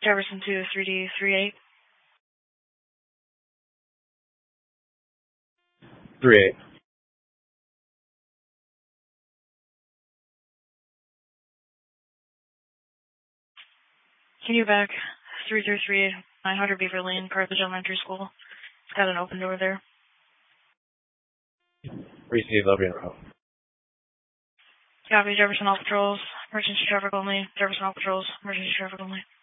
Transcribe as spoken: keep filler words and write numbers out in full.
Jefferson two, three D three eight. three eight. Can you back three three three, nine hundred Beaver Lane, Carthage Elementary School? It's got an open door there. Receive, I'll be in a row. Copy, Jefferson all patrols, emergency traffic only. Jefferson all patrols, emergency traffic only.